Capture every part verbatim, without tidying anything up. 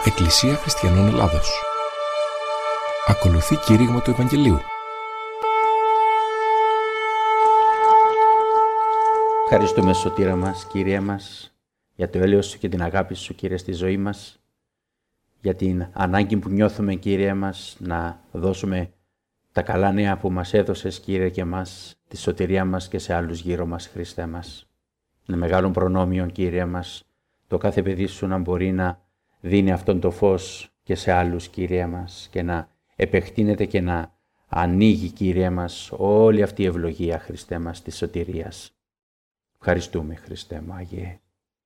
Εκκλησία Χριστιανών Ελλάδος. Ακολουθεί κήρυγμα του Ευαγγελίου. Ευχαριστούμε, Σωτήρα μας, Κύριε μας, για το έλεος Σου και την αγάπη Σου, Κύριε, στη ζωή μας, για την ανάγκη που νιώθουμε, Κύριε μας, να δώσουμε τα καλά νέα που μας έδωσες, Κύριε, και μας, τη σωτηρία μας και σε άλλους γύρω μας, Χριστέ μας. Είναι μεγάλο προνόμιο, Κύριε μας, το κάθε παιδί Σου να μπορεί να δίνει αυτόν το φως και σε άλλους, Κύριε μας, και να επεκτείνεται και να ανοίγει, Κύριε μας, όλη αυτή η ευλογία, Χριστέ μας, της σωτηρίας. Ευχαριστούμε, Χριστέ μου, Άγιε.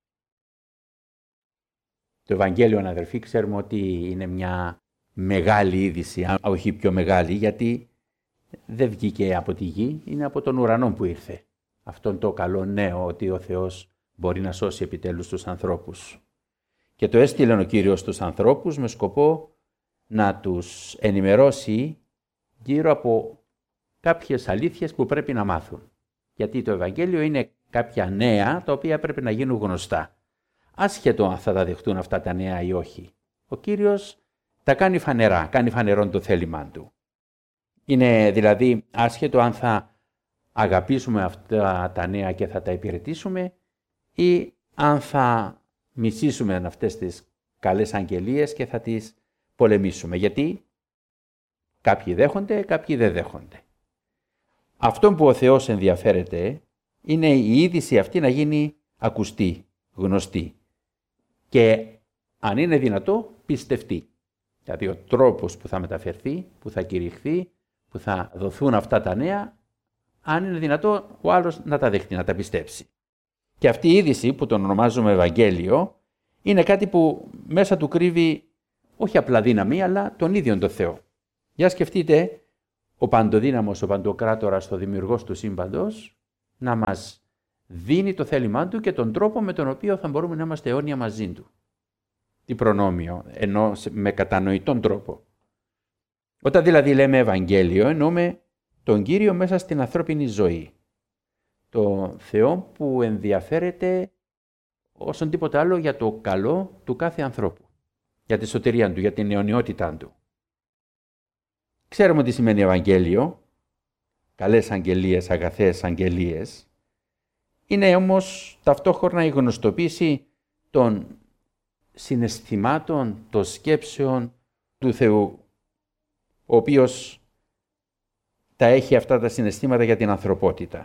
Το Ευαγγέλιο, αδερφοί, ξέρουμε ότι είναι μια μεγάλη είδηση, αν όχι πιο μεγάλη, γιατί δεν βγήκε από τη γη, είναι από τον ουρανό που ήρθε. Αυτόν το καλό νέο ότι ο Θεός μπορεί να σώσει επιτέλους τους ανθρώπους. Και το έστειλε ο Κύριος στους ανθρώπους με σκοπό να τους ενημερώσει γύρω από κάποιες αλήθειες που πρέπει να μάθουν. Γιατί το Ευαγγέλιο είναι κάποια νέα τα οποία πρέπει να γίνουν γνωστά. Άσχετο αν θα τα δεχτούν αυτά τα νέα ή όχι. Ο Κύριος τα κάνει φανερά, κάνει φανερόν το θέλημά Του. Είναι δηλαδή άσχετο αν θα αγαπήσουμε αυτά τα νέα και θα τα υπηρετήσουμε ή αν θα μισήσουμε αυτές τις καλές αγγελίες και θα τις πολεμήσουμε. Γιατί κάποιοι δέχονται, κάποιοι δεν δέχονται. Αυτό που ο Θεός ενδιαφέρεται είναι η είδηση αυτή να γίνει ακουστή, γνωστή και αν είναι δυνατό πιστευτή. Δηλαδή ο τρόπος που θα μεταφερθεί, που θα κηρυχθεί, που θα δοθούν αυτά τα νέα, αν είναι δυνατό ο άλλος να τα δεχτεί, να τα πιστέψει. Και αυτή η είδηση που τον ονομάζουμε Ευαγγέλιο είναι κάτι που μέσα του κρύβει όχι απλά δύναμη, αλλά τον ίδιον τον Θεό. Για σκεφτείτε ο παντοδύναμος, ο παντοκράτορας, ο δημιουργός του σύμπαντος να μας δίνει το θέλημά Του και τον τρόπο με τον οποίο θα μπορούμε να είμαστε αιώνια μαζί Του. Τι προνόμιο, ενώ με κατανοητόν τρόπο. Όταν δηλαδή λέμε Ευαγγέλιο, εννοούμε τον Κύριο μέσα στην ανθρώπινη ζωή. Το Θεό που ενδιαφέρεται όσον τίποτα άλλο για το καλό του κάθε ανθρώπου. Για τη σωτηρία Του, για την αιωνιότητά Του. Ξέρουμε τι σημαίνει Ευαγγέλιο, καλές αγγελίες, αγαθές αγγελίες. Είναι όμως ταυτόχρονα η γνωστοποίηση των συναισθημάτων, των σκέψεων του Θεού, ο οποίος τα έχει αυτά τα συναισθήματα για την ανθρωπότητα.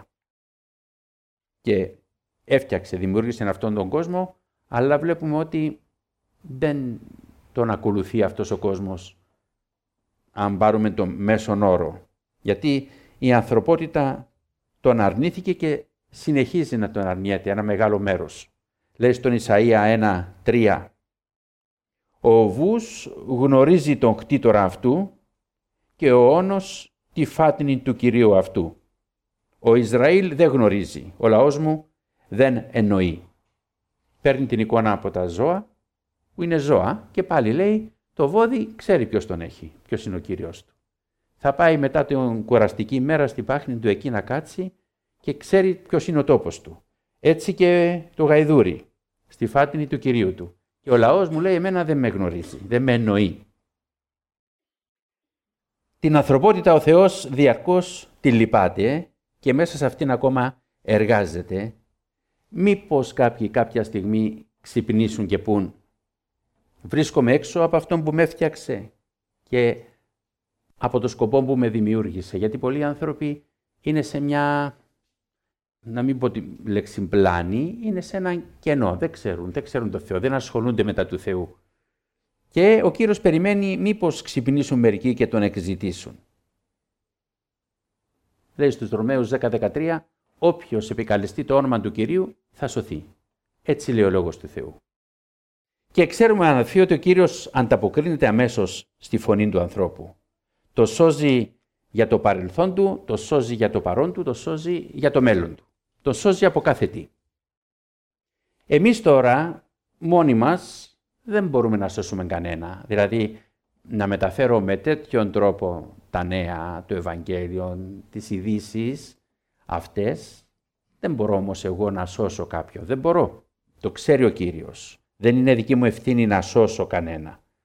Και έφτιαξε, δημιούργησε αυτόν τον κόσμο, αλλά βλέπουμε ότι δεν τον ακολουθεί αυτός ο κόσμος, αν πάρουμε τον μέσον όρο. Γιατί η ανθρωπότητα τον αρνήθηκε και συνεχίζει να τον αρνιέται ένα μεγάλο μέρος. Λέει στον Ισαΐα ένα τρία, «Ο βούς γνωρίζει τον κτήτορα αυτού και ο όνος τη φάτνη του Κυρίου αυτού. Ο Ισραήλ δεν γνωρίζει, ο λαός μου δεν εννοεί». Παίρνει την εικόνα από τα ζώα, που είναι ζώα, και πάλι λέει το βόδι ξέρει ποιος τον έχει, ποιος είναι ο Κύριος του. Θα πάει μετά την κουραστική μέρα στη πάχνη του εκεί να κάτσει και ξέρει ποιος είναι ο τόπος του. Έτσι και το γαϊδούρι, στη φάτνη του Κυρίου του. Και ο λαός μου λέει εμένα δεν με γνωρίζει, δεν με εννοεί. Την ανθρωπότητα ο Θεός διαρκώς τη λυπάται και μέσα σε αυτήν ακόμα εργάζεται. Μήπως κάποιοι κάποια στιγμή ξυπνήσουν και πούν βρίσκομαι έξω από αυτόν που με έφτιαξε και από το σκοπό που με δημιούργησε. Γιατί πολλοί άνθρωποι είναι σε μια, να μην πω τη λέξη πλάνη, είναι σε ένα κενό. Δεν ξέρουν, δεν ξέρουν το Θεό, δεν ασχολούνται μετά του Θεού. Και ο Κύριος περιμένει μήπως ξυπνήσουν μερικοί και τον εκζητήσουν. Λέει στους Ρωμαίους δέκα δεκατρία, όποιος επικαλεστεί το όνομα του Κυρίου θα σωθεί. Έτσι λέει ο Λόγος του Θεού. Και ξέρουμε αδελφοί ότι ο Κύριος ανταποκρίνεται αμέσως στη φωνή του ανθρώπου. Το σώζει για το παρελθόν του, το σώζει για το παρόν του, το σώζει για το μέλλον του. Το σώζει από κάθε τι. Εμείς τώρα μόνοι μας δεν μπορούμε να σώσουμε κανένα. Δηλαδή να μεταφέρω με τέτοιον τρόπο τα νέα, το Ευαγγέλιο, τις ειδήσεις αυτές. Δεν μπορώ όμως εγώ να σώσω κάποιον. Δεν μπορώ. Το ξέρει ο Κύριος. Δεν είναι δική μου ευθύνη να σώσω κανένα.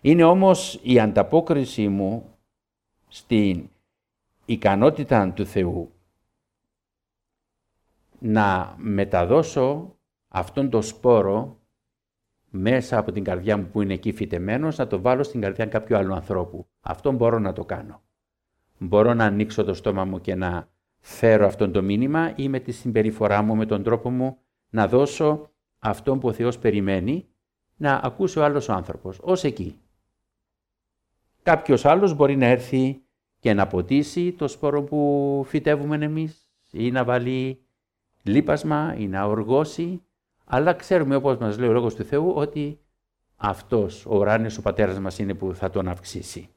Είναι όμως η ανταπόκριση μου στην ικανότητα του Θεού να μεταδώσω αυτόν τον σπόρο μέσα από την καρδιά μου που είναι εκεί φυτεμένος, να το βάλω στην καρδιά κάποιου άλλου ανθρώπου. Αυτό μπορώ να το κάνω. Μπορώ να ανοίξω το στόμα μου και να φέρω αυτό το μήνυμα ή με τη συμπεριφορά μου, με τον τρόπο μου, να δώσω αυτό που ο Θεός περιμένει να ακούσει ο άλλος ο άνθρωπος, ως εκεί. Κάποιος άλλος μπορεί να έρθει και να ποτίσει το σπόρο που φυτεύουμε εμείς ή να βάλει λίπασμα ή να οργώσει, αλλά ξέρουμε, όπως μας λέει ο Λόγος του Θεού, ότι αυτός ο ουράνιος ο Πατέρας μας είναι που θα τον αυξήσει.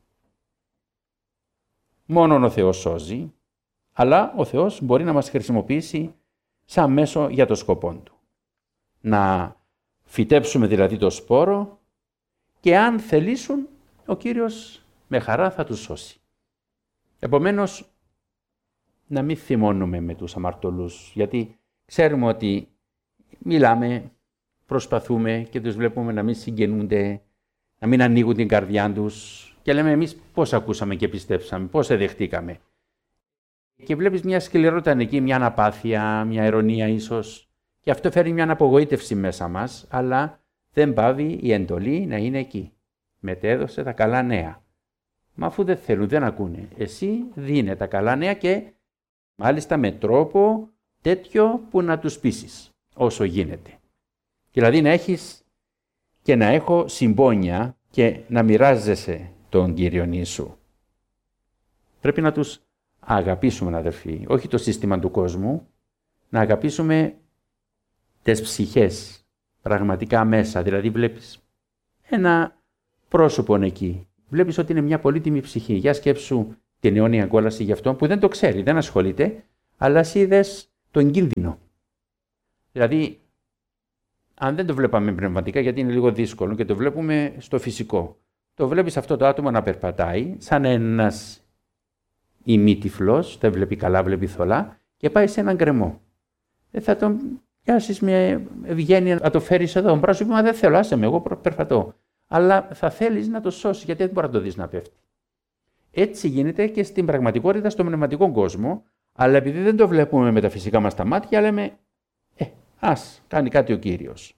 Μόνον ο Θεός σώζει, αλλά ο Θεός μπορεί να μας χρησιμοποιήσει σαν μέσο για το σκοπό Του. Να φυτέψουμε δηλαδή το σπόρο και αν θελήσουν, ο Κύριος με χαρά θα τους σώσει. Επομένως, να μην θυμώνουμε με τους αμαρτωλούς, γιατί ξέρουμε ότι μιλάμε, προσπαθούμε και τους βλέπουμε να μην συγγενούνται, να μην ανοίγουν την καρδιά τους και λέμε εμείς πώς ακούσαμε και πιστέψαμε, πώς δεχτήκαμε. Και βλέπεις μια σκληρότητα εκεί, μια αναπάθεια, μια ειρωνία ίσως και αυτό φέρει μια απογοήτευση μέσα μας, αλλά δεν πάβει η εντολή να είναι εκεί. Μετέδωσε τα καλά νέα. Μα αφού δεν θέλουν, δεν ακούνε. Εσύ δίνε τα καλά νέα και μάλιστα με τρόπο τέτοιο που να τους πείσεις όσο γίνεται. Δηλαδή να έχεις και να έχω συμπόνια και να μοιράζεσαι τον Κύριον σου. Πρέπει να τους αγαπήσουμε, αδερφοί, όχι το σύστημα του κόσμου, να αγαπήσουμε τις ψυχές πραγματικά μέσα. Δηλαδή βλέπεις ένα πρόσωπο εκεί. Βλέπεις ότι είναι μια πολύτιμη ψυχή. Για σκέψου την αιώνια κόλαση για αυτό που δεν το ξέρει, δεν ασχολείται, αλλά εσύ είδες τον κίνδυνο. Δηλαδή, αν δεν το βλέπαμε πνευματικά, γιατί είναι λίγο δύσκολο και το βλέπουμε στο φυσικό, το βλέπεις αυτό το άτομο να περπατάει σαν ένας ημίτυφλος, δεν βλέπει καλά, βλέπει θολά και πάει σε έναν γκρεμό. Δεν θα τον πιάσεις με ευγένεια να το φέρεις εδώ. Μπρος σου πει, μα δεν θέλω, άσε με, εγώ περπατώ. Αλλά θα θέλεις να το σώσεις, γιατί δεν μπορεί να το δεις να πέφτει. Έτσι γίνεται και στην πραγματικότητα, στον πνευματικό κόσμο, αλλά επειδή δεν το βλέπουμε με τα φυσικά μας τα μάτια, λέμε, ε, ας, κάνει κάτι ο Κύριος.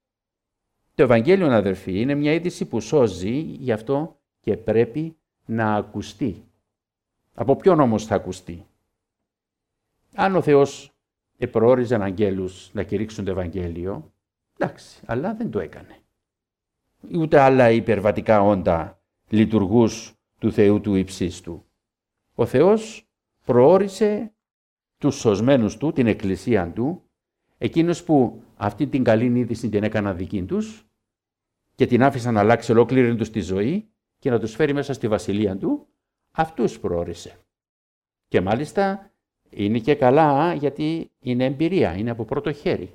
Το Ευαγγέλιο, αδερφοί, είναι μια είδηση που σώζει, γι' αυτό και πρέπει να ακουστεί. Από ποιον όμως θα ακουστεί? Αν ο Θεός επροόριζε αγγέλους να κηρύξουν το Ευαγγέλιο, εντάξει, αλλά δεν το έκανε. Ούτε άλλα υπερβατικά όντα λειτουργούς του Θεού του υψίστου. Ο Θεός προόρισε τους σωσμένους Του, την Εκκλησία Του, εκείνους που αυτή την καλή είδηση την έκαναν δική τους και την άφησαν να αλλάξει ολόκληρη τους τη ζωή και να τους φέρει μέσα στη Βασιλεία Του, αυτούς προόρισε. Και μάλιστα είναι και καλά γιατί είναι εμπειρία, είναι από πρώτο χέρι.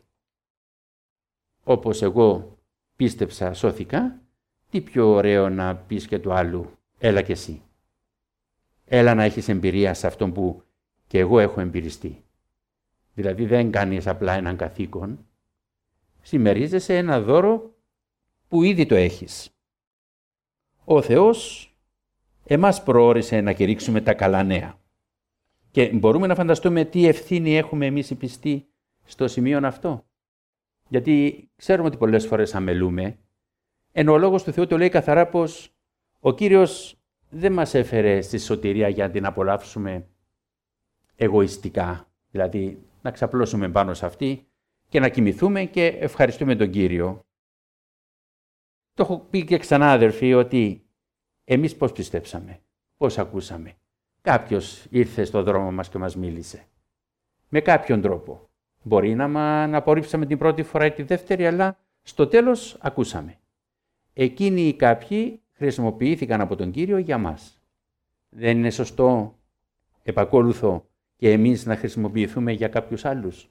Όπως εγώ πίστεψα, σώθηκα, τι πιο ωραίο να πεις και του άλλου, έλα και εσύ. Έλα να έχεις εμπειρία σε αυτόν που και εγώ έχω εμπειριστεί. Δηλαδή δεν κάνεις απλά έναν καθήκον, συμμερίζεσαι ένα δώρο που ήδη το έχεις. Ο Θεός εμάς προόρισε να κηρύξουμε τα καλά νέα. Και μπορούμε να φανταστούμε τι ευθύνη έχουμε εμείς οι πιστοί στο σημείο αυτό. Γιατί ξέρουμε ότι πολλές φορές αμελούμε, ενώ ο Λόγος του Θεού το λέει καθαρά πως ο Κύριος δεν μας έφερε στη σωτηρία για να την απολαύσουμε εγωιστικά. Δηλαδή να ξαπλώσουμε πάνω σε αυτή και να κοιμηθούμε και ευχαριστούμε τον Κύριο. Το έχω πει και ξανά, αδερφοί, ότι εμείς πώς πιστέψαμε, πώς ακούσαμε. Κάποιος ήρθε στο δρόμο μας και μας μίλησε. Με κάποιον τρόπο. Μπορεί να, μα, να απορρίψαμε την πρώτη φορά ή τη δεύτερη, αλλά στο τέλος ακούσαμε. Εκείνοι οι κάποιοι χρησιμοποιήθηκαν από τον Κύριο για μας. Δεν είναι σωστό, επακόλουθο, και εμείς να χρησιμοποιηθούμε για κάποιους άλλους?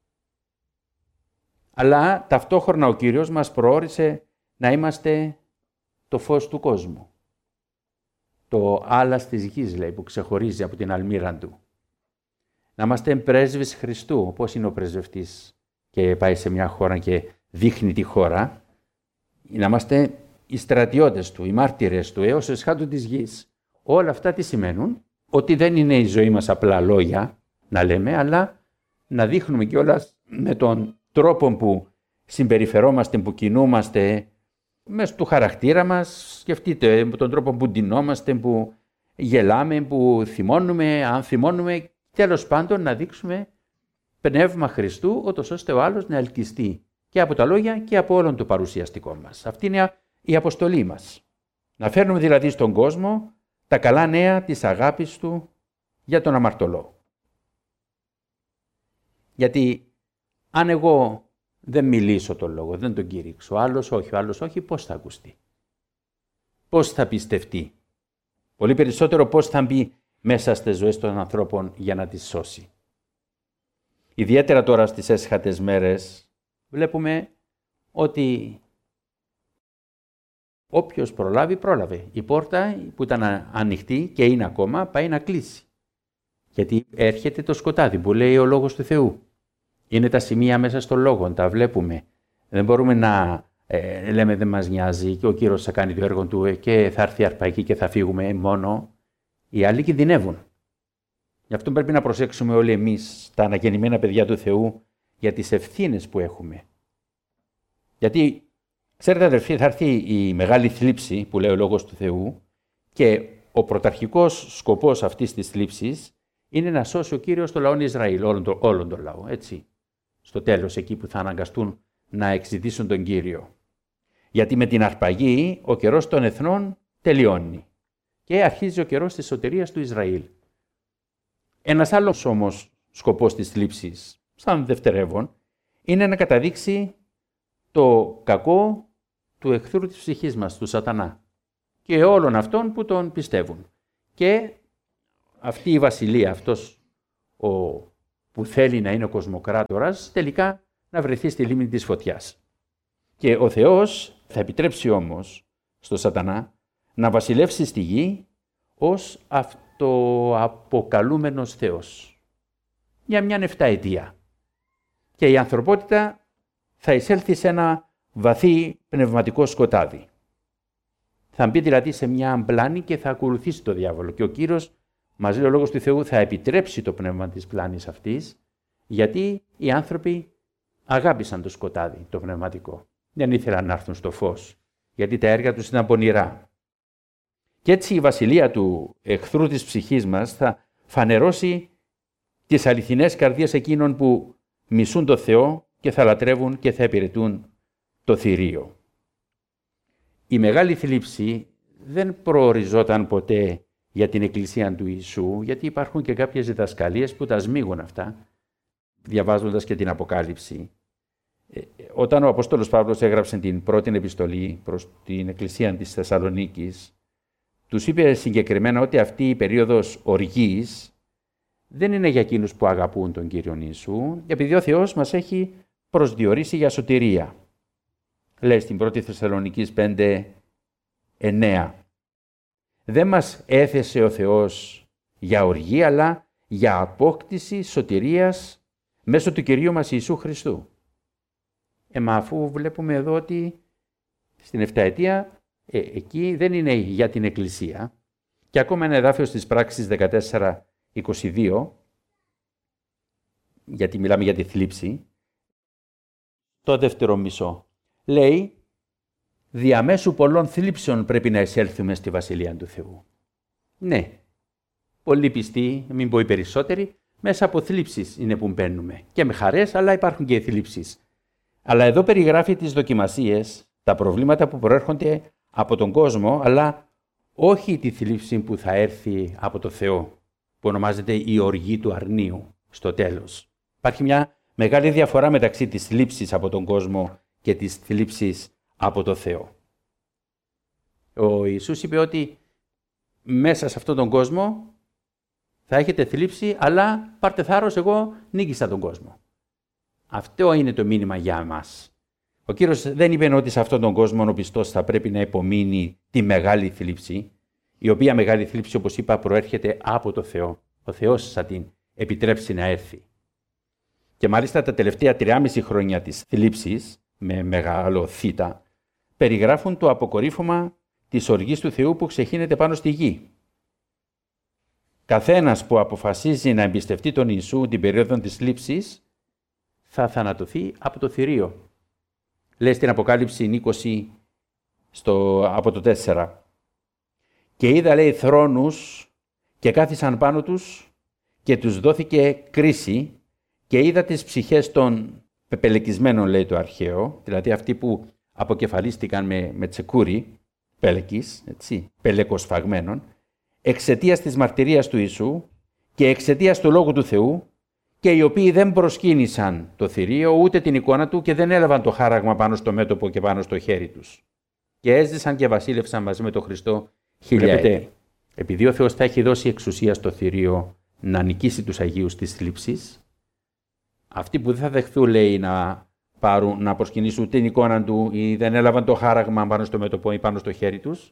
Αλλά ταυτόχρονα ο Κύριος μας προόρισε να είμαστε το φως του κόσμου. Το άλας της γης, λέει, που ξεχωρίζει από την αλμύρα του. Να είμαστε πρέσβεις Χριστού, όπως είναι ο πρεσβευτής και πάει σε μια χώρα και δείχνει τη χώρα. Να είμαστε οι στρατιώτες του, οι μάρτυρες του έως εσχάτου της γης. Όλα αυτά τι σημαίνουν? Ότι δεν είναι η ζωή μας απλά λόγια να λέμε, αλλά να δείχνουμε κιόλας με τον τρόπο που συμπεριφερόμαστε, που κινούμαστε, μέσα του χαρακτήρα μας. Σκεφτείτε με τον τρόπο που ντυνόμαστε, που γελάμε, που θυμώνουμε, αν θυμώνουμε, τέλος πάντων να δείξουμε πνεύμα Χριστού, ούτως ώστε ο άλλος να ελκυστεί και από τα λόγια και από όλον το παρουσιαστικό μας. Αυτή είναι η αποστολή μας. Να φέρνουμε δηλαδή στον κόσμο τα καλά νέα της αγάπης του για τον αμαρτωλό. Γιατί αν εγώ δεν μιλήσω τον λόγο, δεν τον κήρυξω, ο άλλος όχι, ο άλλος όχι, πώς θα ακουστεί? Πώς θα πιστευτεί? Πολύ περισσότερο πώς θα μπει μέσα στις ζωές των ανθρώπων για να τις σώσει. Ιδιαίτερα τώρα στις έσχατες μέρες βλέπουμε ότι όποιος προλάβει, πρόλαβε. Η πόρτα που ήταν ανοιχτή και είναι ακόμα πάει να κλείσει. Γιατί έρχεται το σκοτάδι που λέει ο Λόγος του Θεού. Είναι τα σημεία μέσα στο Λόγο, τα βλέπουμε. Δεν μπορούμε να ε, λέμε δεν μας νοιάζει και ο Κύριος θα κάνει το έργο του και θα έρθει η αρπαγή και θα φύγουμε μόνο. Οι άλλοι κινδυνεύουν. Γι' αυτό πρέπει να προσέξουμε όλοι εμείς, τα αναγεννημένα παιδιά του Θεού, για τις ευθύνες που έχουμε. Γιατί, ξέρετε αδερφοί, θα έρθει η μεγάλη θλίψη που λέει ο Λόγος του Θεού και ο πρωταρχικός σκοπός αυτής της θλίψης είναι να σώσει ο Κύριος το λαό Ισραήλ, όλον τον, όλον τον λαό, έτσι. Στο τέλος, εκεί που θα αναγκαστούν να εξητήσουν τον Κύριο. Γιατί με την αρπαγή ο καιρός των εθνών τελειώνει και αρχίζει ο καιρός της σωτηρίας του Ισραήλ. Ένας άλλος όμως σκοπός της θλίψης, σαν δευτερεύον, είναι να καταδείξει το κακό του εχθρού της ψυχής μας, του σατανά και όλων αυτών που τον πιστεύουν. Και αυτή η βασιλεία, αυτός ο, που θέλει να είναι ο κοσμοκράτορας, τελικά να βρεθεί στη λίμνη της φωτιάς. Και ο Θεός θα επιτρέψει όμως στο σατανά να βασιλεύσει στη γη ως αυτοαποκαλούμενος Θεός για μια εφταετία. Και η ανθρωπότητα θα εισέλθει σε ένα βαθύ πνευματικό σκοτάδι. Θα μπει δηλαδή σε μια πλάνη και θα ακολουθήσει το διάβολο. Και ο Κύριος, μας λέει ο Λόγος του Θεού, θα επιτρέψει το πνεύμα της πλάνης αυτής, γιατί οι άνθρωποι αγάπησαν το σκοτάδι, το πνευματικό. Δεν ήθελαν να έρθουν στο φως, γιατί τα έργα τους ήταν πονηρά. Και έτσι η βασιλεία του εχθρού της ψυχής μας θα φανερώσει τις αληθινές καρδίες εκείνων που μισούν το Θεό και θα λατρεύουν και θα υπηρετούν το θηρίο. Η μεγάλη θλίψη δεν προοριζόταν ποτέ για την Εκκλησία του Ιησού, γιατί υπάρχουν και κάποιες διδασκαλίες που τα σμίγουν αυτά, διαβάζοντας και την Αποκάλυψη. Ε, όταν ο Απόστολος Παύλος έγραψε την πρώτη επιστολή προς την Εκκλησία της Θεσσαλονίκης, τους είπε συγκεκριμένα ότι αυτή η περίοδος οργής δεν είναι για εκείνους που αγαπούν τον Κύριον Ιησού, επειδή ο Θεός μας έχει προσδιορίσει για σωτηρία. Λέει στην πρώτη Θεσσαλονικής πέντε εννέα. Δεν μας έθεσε ο Θεός για οργή, αλλά για απόκτηση σωτηρίας μέσω του Κυρίου μας Ιησού Χριστού. Ε, μα αφού βλέπουμε εδώ ότι στην εφταετία ε, εκεί δεν είναι για την Εκκλησία και ακόμα ένα εδάφιο στις πράξεις δεκατέσσερα είκοσι δύο, γιατί μιλάμε για τη θλίψη, το δεύτερο μισό, λέει «Διαμέσου πολλών θλίψεων πρέπει να εισέλθουμε στη Βασιλεία του Θεού». Ναι, πολλοί πιστοί, μην πω οι περισσότεροι, μέσα από θλίψεις είναι που μπαίνουμε. Και με χαρές, αλλά υπάρχουν και οι θλίψεις. Αλλά εδώ περιγράφει τις δοκιμασίες, τα προβλήματα που προέρχονται από τον κόσμο, αλλά όχι τη θλίψη που θα έρθει από το Θεό, που ονομάζεται η οργή του αρνίου στο τέλος. Υπάρχει μια μεγάλη διαφορά μεταξύ της θλίψης από τον κόσμο και της θλίψης από το Θεό. Ο Ιησούς είπε ότι μέσα σε αυτόν τον κόσμο θα έχετε θλίψη, αλλά πάρτε θάρρος, εγώ νίκησα τον κόσμο. Αυτό είναι το μήνυμα για εμάς. Ο Κύριος δεν είπε ότι σε αυτόν τον κόσμο ο πιστός θα πρέπει να υπομείνει τη μεγάλη θλίψη, η οποία μεγάλη θλίψη, όπως είπα, προέρχεται από το Θεό. Ο Θεός θα την επιτρέψει να έρθει. Και μάλιστα τα τελευταία τριάμιση χρόνια της θλίψης, με μεγάλο θήτα, περιγράφουν το αποκορύφωμα της οργής του Θεού που ξεχύνεται πάνω στη γη. Καθένας που αποφασίζει να εμπιστευτεί τον Ιησού την περίοδο της λήψης θα θανατωθεί από το θηρίο. Λέει στην Αποκάλυψη είκοσι στο, από το τέσσερα. Και είδα, λέει, θρόνους και κάθισαν πάνω τους και τους δόθηκε κρίση και είδα τις ψυχές των πεπελεκισμένων, λέει το αρχαίο, δηλαδή αυτοί που αποκεφαλίστηκαν με, με τσεκούρι, πέλεκης, έτσι, πελεκοσφαγμένων, εξαιτίας της μαρτυρίας του Ιησού και εξαιτίας του Λόγου του Θεού, και οι οποίοι δεν προσκύνησαν το θηρίο ούτε την εικόνα του και δεν έλαβαν το χάραγμα πάνω στο μέτωπο και πάνω στο χέρι τους. Και έζησαν και βασίλευσαν μαζί με τον Χριστό χίλια έτη. Επειδή ο Θεός θα έχει δώσει εξουσία στο θηρίο να νικήσει τους Αγίους της θλίψης, αυτοί που δεν θα δεχθούν, λέει, να, πάρουν, να προσκυνήσουν την εικόνα του ή δεν έλαβαν το χάραγμα πάνω στο μέτωπο ή πάνω στο χέρι τους,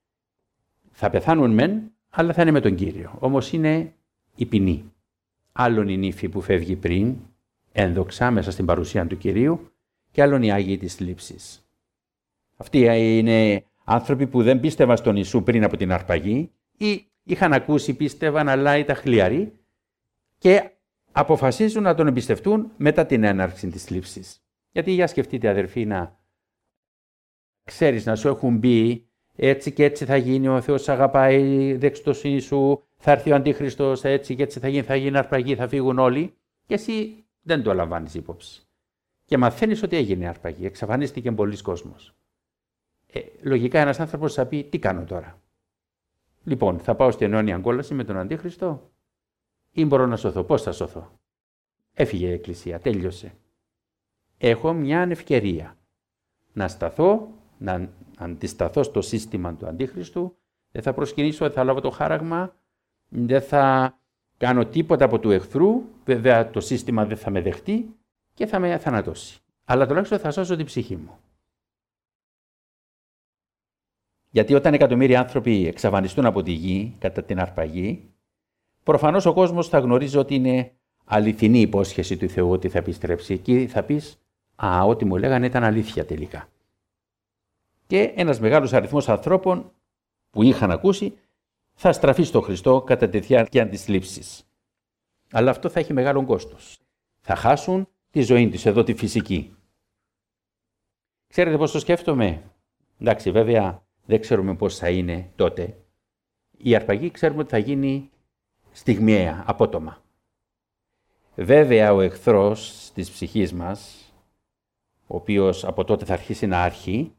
θα πεθάνουν μεν, αλλά θα είναι με τον Κύριο. Όμως είναι η ποινή. Άλλον η νύφη που φεύγει πριν, ένδοξα μέσα στην παρουσία του Κυρίου, και άλλον οι Άγιοι της θλίψης. Αυτοί είναι άνθρωποι που δεν πίστευαν στον Ιησού πριν από την αρπαγή ή είχαν ακούσει, πίστευαν, αλλά ήταν χλιαροί και αποφασίζουν να τον εμπιστευτούν μετά την έναρξη της θλίψης. Γιατί για σκεφτείτε, αδερφοί, να ξέρεις, να σου έχουν πει έτσι και έτσι θα γίνει, ο Θεός αγαπάει, δέξου το Συν σου, θα έρθει ο Αντίχριστος, έτσι και έτσι θα γίνει, θα γίνει αρπαγή, θα φύγουν όλοι, και εσύ δεν το λαμβάνεις υπόψη. Και μαθαίνεις ότι έγινε αρπαγή, εξαφανίστηκε πολλοί κόσμος. Ε, λογικά ένας άνθρωπος θα πει, τι κάνω τώρα? Λοιπόν, θα πάω στην αιώνια κόλαση με τον Αντίχριστο ή μπορώ να σωθώ? Πώς θα σωθώ? Έφυγε η Εκκλησία, τέλειωσε. Έχω μια ευκαιρία να σταθώ, να αντισταθώ στο σύστημα του Αντίχριστου, δεν θα προσκυνήσω, δεν θα λάβω το χάραγμα, δεν θα κάνω τίποτα από του εχθρού, βέβαια το σύστημα δεν θα με δεχτεί και θα με θανατώσει. Αλλά τουλάχιστον θα σώσω την ψυχή μου. Γιατί όταν εκατομμύρια άνθρωποι εξαφανιστούν από τη γη κατά την αρπαγή, προφανώς ο κόσμος θα γνωρίζει ότι είναι αληθινή υπόσχεση του Θεού ότι θα επιστρέψει. Εκεί θα πεις, α, ό,τι μου λέγανε ήταν αλήθεια τελικά. Και ένας μεγάλος αριθμός ανθρώπων που είχαν ακούσει θα στραφεί στο Χριστό κατά τη διάρκεια της θλίψης. Αλλά αυτό θα έχει μεγάλο κόστος. Θα χάσουν τη ζωή τους, εδώ τη φυσική. Ξέρετε πώς το σκέφτομαι? Εντάξει, βέβαια δεν ξέρουμε πώς θα είναι τότε. Η αρπαγή ξέρουμε ότι θα γίνει στιγμιαία, απότομα. Βέβαια ο εχθρός της ψυχής μας, ο οποίος από τότε θα αρχίσει να άρχει,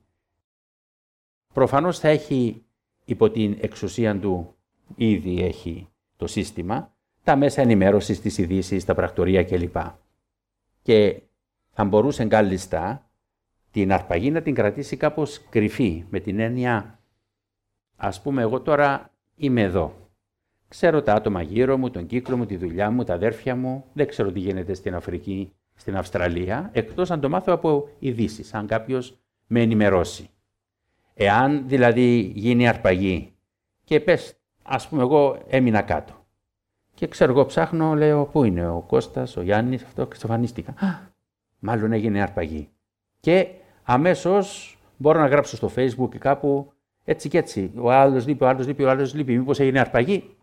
προφανώς θα έχει υπό την εξουσία του, ήδη έχει το σύστημα, τα μέσα ενημέρωσης, τις ειδήσεις, τα πρακτορία κλπ. Και θα μπορούσε κάλλιστα την αρπαγή να την κρατήσει κάπως κρυφή, με την έννοια, ας πούμε, εγώ τώρα είμαι εδώ. Ξέρω τα άτομα γύρω μου, τον κύκλο μου, τη δουλειά μου, τα αδέρφια μου, δεν ξέρω τι γίνεται στην Αφρική, στην Αυστραλία, εκτός αν το μάθω από ειδήσεις, αν κάποιος με ενημερώσει. Εάν δηλαδή γίνει αρπαγή και πες, ας πούμε, εγώ έμεινα κάτω και ξέρω, εγώ ψάχνω, λέω, πού είναι ο Κώστας, ο Γιάννης, αυτό, εξαφανίστηκα. Α, μάλλον έγινε αρπαγή. Και αμέσως μπορώ να γράψω στο Facebook και κάπου έτσι και έτσι. Ο άλλος λείπει, ο άλλος λείπει, ο άλλος λείπει. Μήπως έγινε αρπαγή?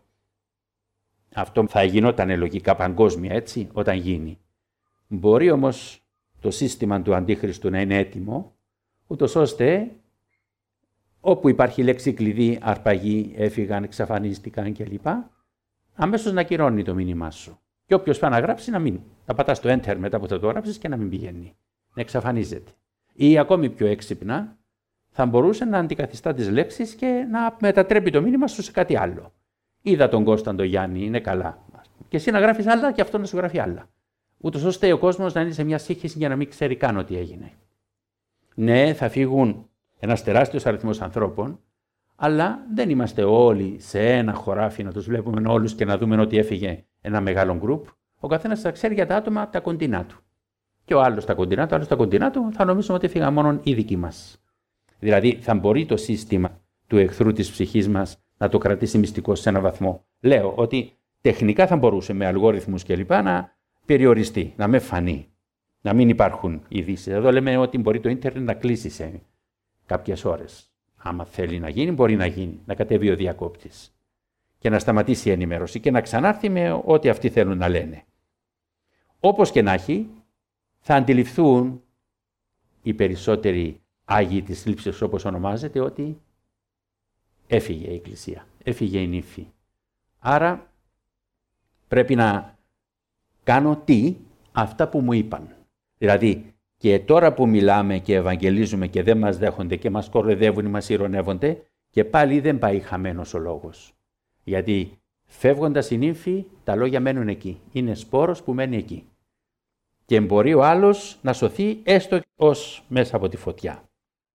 Αυτό θα γινόταν λογικά παγκόσμια, έτσι, όταν γίνει. Μπορεί όμως το σύστημα του Αντίχριστου να είναι έτοιμο, ούτως ώστε όπου υπάρχει λέξη κλειδί, αρπαγή, έφυγαν, εξαφανίστηκαν κλπ. Αμέσως να κυρώνει το μήνυμά σου. Και όποιος πάει να γράψει, να μην. Θα πατάς το enter μετά που θα το γράψεις και να μην πηγαίνει. Να εξαφανίζεται. Ή ακόμη πιο έξυπνα, θα μπορούσε να αντικαθιστά τις λέξεις και να μετατρέπει το μήνυμα σου σε κάτι άλλο. Είδα τον Κώσταν τον Γιάννη, είναι καλά. Και εσύ να γράφεις άλλα και αυτό να σου γράφει άλλα. Ούτως ώστε ο κόσμος να είναι σε μια σύγχυση για να μην ξέρει καν ότι έγινε. Ναι, θα φύγουν ένας τεράστιος αριθμός ανθρώπων, αλλά δεν είμαστε όλοι σε ένα χωράφι να τους βλέπουμε όλους και να δούμε ότι έφυγε ένα μεγάλο γκρουπ. Ο καθένας θα ξέρει για τα άτομα τα κοντινά του. Και ο άλλος τα κοντινά του, ο άλλος τα κοντινά του, θα νομίζουμε ότι έφυγαν μόνο οι δικοί μας. Δηλαδή, θα μπορεί το σύστημα του εχθρού της ψυχής μας να το κρατήσει μυστικό σε έναν βαθμό. Λέω ότι τεχνικά θα μπορούσε με αλγόριθμους κλπ. Να περιοριστεί, να με φανεί, να μην υπάρχουν ειδήσεις. Εδώ λέμε ότι μπορεί το ίντερνετ να κλείσει σε κάποιες ώρες. Άμα θέλει να γίνει, μπορεί να γίνει, να κατέβει ο διακόπτης και να σταματήσει η ενημέρωση και να ξανάρθει με ό,τι αυτοί θέλουν να λένε. Όπως και να έχει, θα αντιληφθούν οι περισσότεροι Άγιοι της Θλίψης, όπως ονομάζεται, ότι έφυγε η Εκκλησία, έφυγε η νύφη. Άρα πρέπει να κάνω τι, αυτά που μου είπαν. Δηλαδή, και τώρα που μιλάμε και ευαγγελίζουμε και δεν μας δέχονται και μας κοροϊδεύουν ή μας ειρωνεύονται, και πάλι δεν πάει χαμένος ο λόγος. Γιατί φεύγοντας η νύφη, τα λόγια μένουν εκεί. Είναι σπόρος που μένει εκεί. Και μπορεί ο άλλος να σωθεί έστω ως μέσα από τη φωτιά.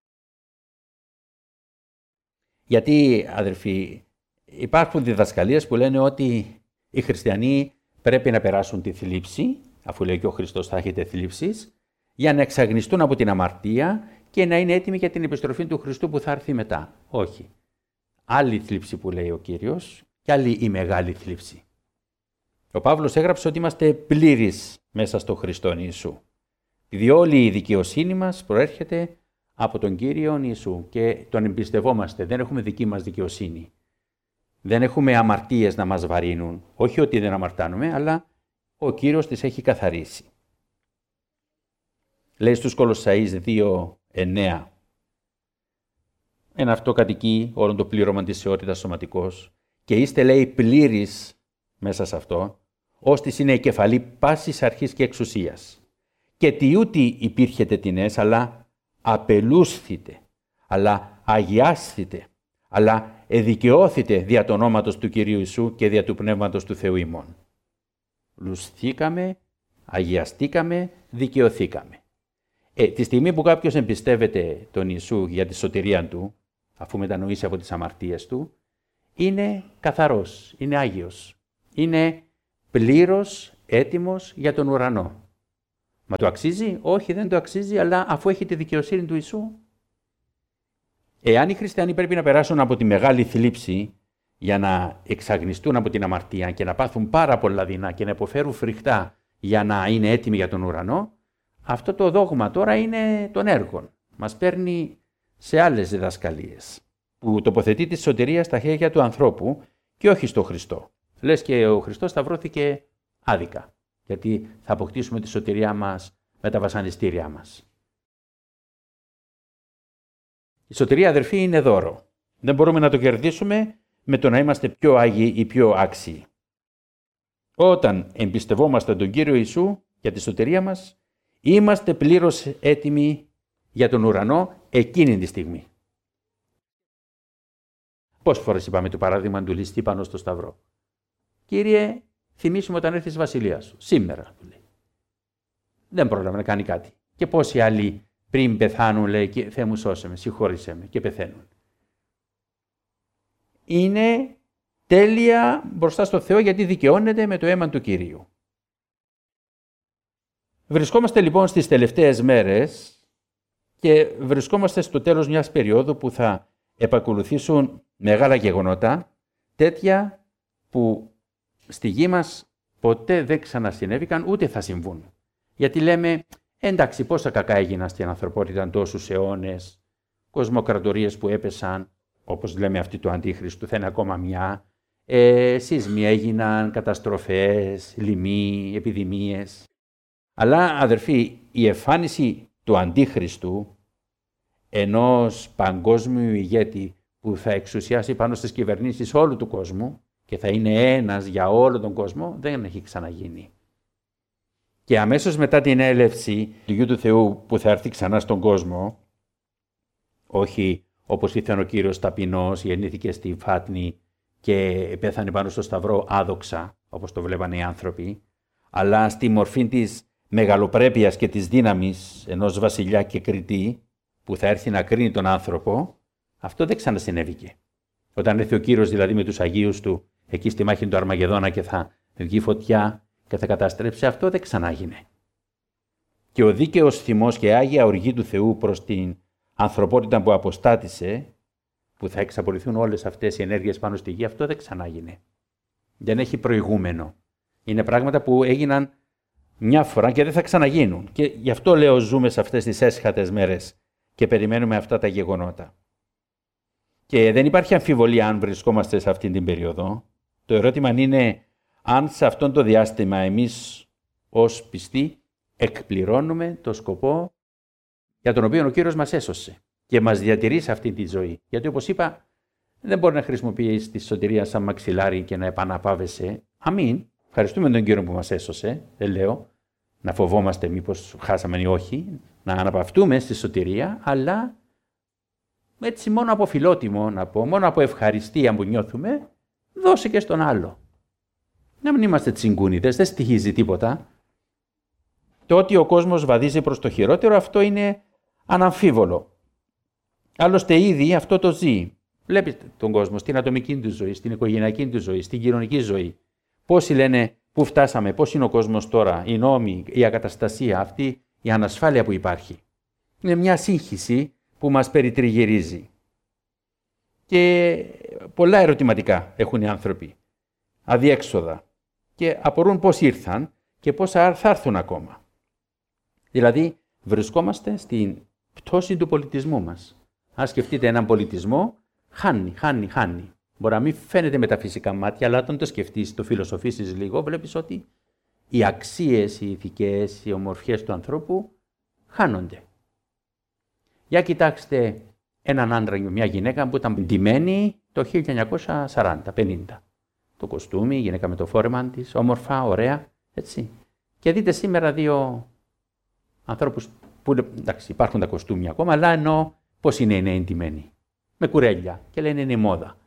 Γιατί, αδερφοί, υπάρχουν διδασκαλίες που λένε ότι οι χριστιανοί πρέπει να περάσουν τη θλίψη, αφού λέει και ο Χριστός θα έχετε θλίψεις, για να εξαγνιστούν από την αμαρτία και να είναι έτοιμοι για την επιστροφή του Χριστού που θα έρθει μετά. Όχι. Άλλη θλίψη που λέει ο Κύριος και άλλη η μεγάλη θλίψη. Ο Παύλος έγραψε ότι είμαστε πλήρεις μέσα στο Χριστόν Ιησού. Επειδή όλη η δικαιοσύνη μας προέρχεται από τον Κύριον Ιησού και τον εμπιστευόμαστε. Δεν έχουμε δική μας δικαιοσύνη. Δεν έχουμε αμαρτίες να μας βαρύνουν. Όχι ότι δεν αμαρτάνουμε, αλλά ο Κύριος τις έχει καθαρίσει. Λέει στους Κολοσσαείς δύο εννέα. Εν αυτό κατοικεί όλον το πλήρωμα της θεότητας σωματικός και είστε, λέει, πλήρεις μέσα σε αυτό, ώστις είναι η κεφαλή πάσης αρχής και εξουσίας. Και τι ούτι υπήρχετε τινές, αλλά απελούσθητε, αλλά αγιάσθητε, αλλά εδικαιώθητε δια το ονόματος του Κυρίου Ιησού και δια του Πνεύματος του Θεού ημών. Λουσθήκαμε, αγιαστήκαμε, δικαιωθήκαμε. Ε, τη στιγμή που κάποιος εμπιστεύεται τον Ιησού για τη σωτηρία του, αφού μετανοήσει από τις αμαρτίες του, είναι καθαρός, είναι άγιος, είναι πλήρως έτοιμος για τον ουρανό. Μα το αξίζει? Όχι, δεν το αξίζει, αλλά αφού έχει τη δικαιοσύνη του Ιησού. Εάν οι χριστιανοί πρέπει να περάσουν από τη μεγάλη θλίψη για να εξαγνιστούν από την αμαρτία και να πάθουν πάρα πολλά δεινά και να υποφέρουν φρικτά για να είναι έτοιμοι για τον ουρανό, αυτό το δόγμα τώρα είναι των έργων. Μας παίρνει σε άλλες διδασκαλίες, που τοποθετεί τη σωτηρία στα χέρια του ανθρώπου και όχι στο Χριστό. Λες και ο Χριστός σταυρώθηκε άδικα, γιατί θα αποκτήσουμε τη σωτηρία μας με τα βασανιστήριά μας. Η σωτηρία, αδερφοί, είναι δώρο. Δεν μπορούμε να το κερδίσουμε με το να είμαστε πιο άγιοι ή πιο άξιοι. Όταν εμπιστευόμαστε τον Κύριο Ιησού για τη σωτηρία μας, είμαστε πλήρως έτοιμοι για τον ουρανό εκείνη τη στιγμή. Πόσες φορές είπαμε το παράδειγμα του ληστή πάνω στο σταυρό. Κύριε, θυμίσουμε όταν έρθεις βασιλεία σου. Σήμερα, του λέει. Δεν πρόλαβε να κάνει κάτι. Και πόσοι άλλοι πριν πεθάνουν, λέει, Θεέ μου σώσε με, συγχώρησέ με, και πεθαίνουν. Είναι τέλεια μπροστά στο Θεό γιατί δικαιώνεται με το αίμα του Κυρίου. Βρισκόμαστε λοιπόν στις τελευταίες μέρες και βρισκόμαστε στο τέλος μιας περίοδου που θα επακολουθήσουν μεγάλα γεγονότα, τέτοια που στη γη μας ποτέ δεν ξανασυνέβηκαν ούτε θα συμβούν. Γιατί λέμε, εντάξει, πόσα κακά έγιναν στην ανθρωπότητα τόσους αιώνες, κοσμοκρατορίες που έπεσαν, όπως λέμε αυτή του Αντίχριστου, θα είναι ακόμα μια, ε, σεισμοί έγιναν, καταστροφές, λοιμοί, επιδημίες. Αλλά, αδερφοί, η εμφάνιση του Αντίχριστου, ενός παγκόσμιου ηγέτη που θα εξουσιάσει πάνω στις κυβερνήσεις όλου του κόσμου και θα είναι ένας για όλο τον κόσμο, δεν έχει ξαναγίνει. Και αμέσως μετά την έλευση του Υιού του Θεού που θα έρθει ξανά στον κόσμο, όχι όπως ήρθε ο Κύριος ταπεινός, γεννήθηκε στη Φάτνη και πέθανε πάνω στο σταυρό άδοξα, όπως το βλέπανε οι άνθρωποι, αλλά στη μορφή της μεγαλοπρέπειας και της δύναμης ενός βασιλιά και κριτή που θα έρθει να κρίνει τον άνθρωπο, αυτό δεν ξανασυνέβηκε. Όταν έρθει ο Κύριος δηλαδή με τους Αγίους του εκεί στη μάχη του Αρμαγεδόνα και θα βγει φωτιά και θα καταστρέψει, αυτό δεν ξανάγινε. Και ο δίκαιος θυμός και άγια οργή του Θεού προς την ανθρωπότητα που αποστάτησε, που θα εξαπολυθούν όλες αυτές οι ενέργειες πάνω στη γη, αυτό δεν ξανάγινε. Δεν έχει προηγούμενο. Είναι πράγματα που έγιναν μια φορά και δεν θα ξαναγίνουν. Και γι' αυτό λέω ζούμε σε αυτές τις έσχατες μέρες. και περιμένουμε αυτά τα γεγονότα. Και δεν υπάρχει αμφιβολία αν βρισκόμαστε σε αυτή την περίοδο. Το ερώτημα είναι αν σε αυτό το διάστημα εμείς ως πιστοί εκπληρώνουμε το σκοπό για τον οποίο ο Κύριος μας έσωσε και μας διατηρεί σε αυτή τη ζωή. Γιατί όπως είπα, δεν μπορεί να χρησιμοποιείς τη σωτηρία σαν μαξιλάρι και να επαναπάβεσαι. Αμήν. Ευχαριστούμε τον Κύριο που μας έσωσε. Δεν λέω να φοβόμαστε μήπως χάσαμε ή όχι. Να αναπαυτούμε στη σωτηρία, αλλά έτσι μόνο από φιλότιμο να πω, μόνο από ευχαριστία που νιώθουμε, δώσε και στον άλλο. Να μην είμαστε τσιγκούνιδες, δεν στοιχίζει τίποτα. Το ότι ο κόσμος βαδίζει προς το χειρότερο, αυτό είναι αναμφίβολο. Άλλωστε ήδη αυτό το ζει. Βλέπετε τον κόσμο στην ατομική του ζωή, στην οικογενειακή του ζωή, στην κοινωνική ζωή. Πόσοι λένε πού φτάσαμε, πώς είναι ο κόσμος τώρα, οι νόμοι, η ακαταστασία, αυτή η ανασφάλεια που υπάρχει. Είναι μια σύγχυση που μας περιτριγυρίζει. Και πολλά ερωτηματικά έχουν οι άνθρωποι, αδιέξοδα, και απορούν πώς ήρθαν και πώς θα έρθουν ακόμα. Δηλαδή, βρισκόμαστε στην πτώση του πολιτισμού μας. Αν σκεφτείτε έναν πολιτισμό, χάνει, χάνει, χάνει. Μπορεί να μην φαίνεται με τα φυσικά μάτια, αλλά όταν το σκεφτείς, το φιλοσοφήσεις λίγο, βλέπεις ότι οι αξίες, οι ηθικές, οι ομορφιές του ανθρώπου χάνονται. Για κοιτάξτε έναν άντρα και μια γυναίκα που ήταν ντυμένοι το χίλια εννιακόσια σαράντα πενήντα. Το κοστούμι, η γυναίκα με το φόρεμα της, όμορφα, ωραία, έτσι. Και δείτε σήμερα δύο ανθρώπους που, εντάξει, υπάρχουν τα κοστούμια ακόμα, αλλά εννοώ πώς είναι οι νέοι ντυμένοι. Με κουρέλια και λένε είναι η μόδα.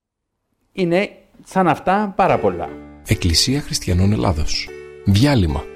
Είναι σαν αυτά πάρα πολλά. Εκκλησία Χριστιανών Ελλάδος. Διάλειμμα.